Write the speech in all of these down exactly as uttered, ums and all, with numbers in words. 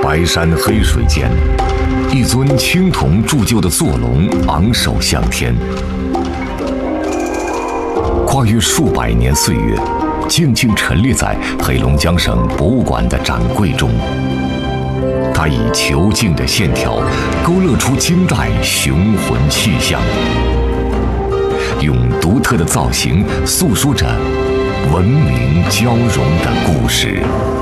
白山黑水间，一尊青铜铸就的坐龙昂首向天，跨越数百年岁月，静静陈列在黑龙江省博物馆的展柜中。它以遒劲的线条勾勒出金代雄浑气象，用独特的造型诉说着文明交融的故事。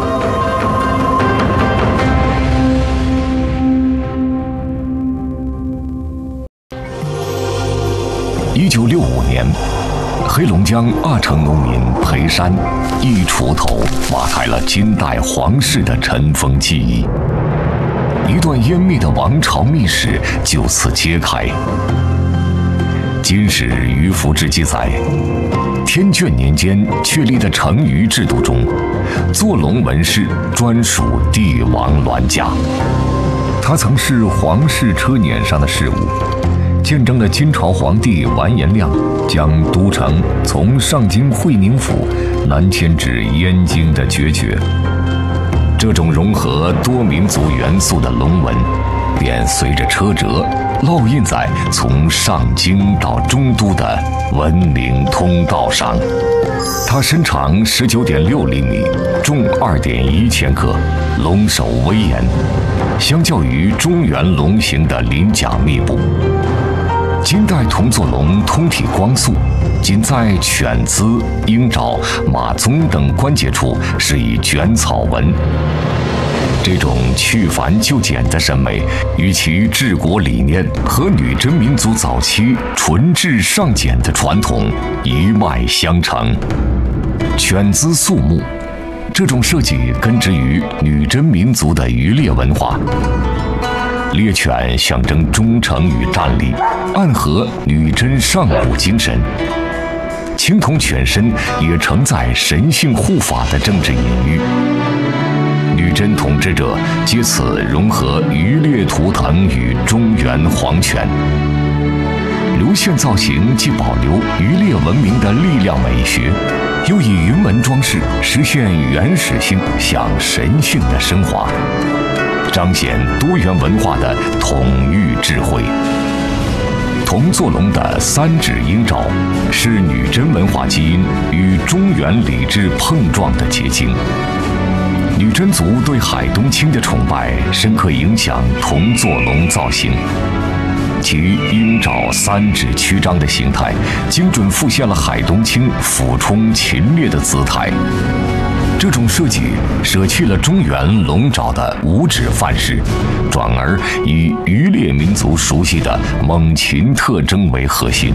一九六五年，黑龙江阿城农民裴山一锄头挖开了金代皇室的尘封记忆，一段湮灭的王朝秘史就此揭开。金史于福志记载，天眷年间确立的成余制度中，坐龙纹饰专属帝王銮驾，它曾是皇室车辇上的饰物，见证了金朝皇帝完颜亮将都城从上京会宁府南迁至燕京的决绝。这种融合多民族元素的龙纹，便随着车辙烙印在从上京到中都的文明通道上。它身长十九点六厘米，重二点一千克，龙首威严，相较于中原龙形的鳞甲密布。金代铜坐龙通体光素，仅在犬姿、鹰爪、马鬃等关节处是以卷草纹。这种去繁就简的审美，与其治国理念和女真民族早期纯质尚简的传统一脉相承。犬姿肃穆，这种设计根植于女真民族的渔猎文化。猎犬象征忠诚与战力，暗合女真上古精神。青铜犬身也承载神性护法的政治隐喻。女真统治者借此融合渔猎图腾与中原皇权。流线造型既保留渔猎文明的力量美学，又以云纹装饰实现原始性向神性的升华，彰显多元文化的统御智慧。铜坐龙的三指鹰爪是女真文化基因与中原礼制碰撞的结晶。女真族对海东青的崇拜深刻影响铜坐龙造型，其鹰爪三指曲张的形态精准复现了海东青俯冲禽猎的姿态。这种设计舍弃了中原龙爪的五指范式，转而以渔猎民族熟悉的猛禽特征为核心。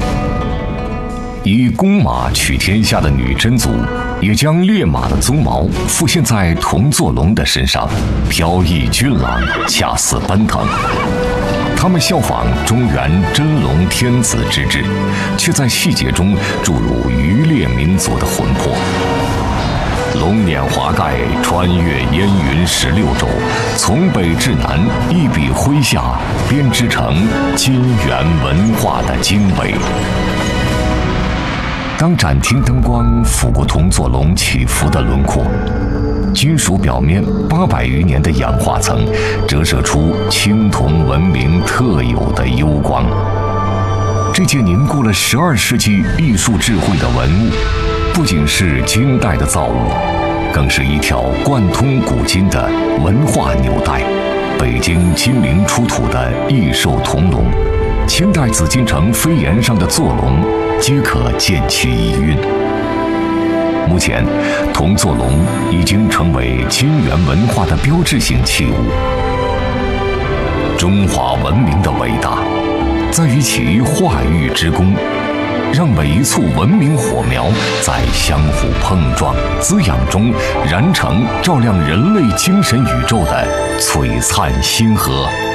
以公马取天下的女真族也将烈马的鬃毛复现在铜坐龙的身上，飘逸俊朗，恰似奔腾。他们效仿中原真龙天子之制，却在细节中注入渔猎民族的魂魄。龙辇华盖，穿越烟云十六州，从北至南，一笔挥下，编织成金元文化的经纬。当展厅灯光拂过铜坐龙起伏的轮廓，金属表面八百余年的氧化层折射出青铜文明特有的幽光。这件凝固了十二世纪艺术智慧的文物，不仅是金代的造物，更是一条贯通古今的文化纽带。北京金陵出土的异兽铜龙，清代紫禁城飞檐上的坐龙，皆可见其遗韵。目前，铜坐龙已经成为金元文化的标志性器物。中华文明的伟大，在于其化育之功，让每一簇文明火苗在相互碰撞、滋养中燃成照亮人类精神宇宙的璀璨星河。